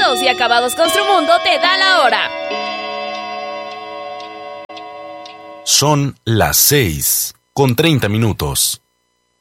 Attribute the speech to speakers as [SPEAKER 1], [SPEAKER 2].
[SPEAKER 1] Productos y Acabados Construmundo te da la hora.
[SPEAKER 2] Son las 6:30.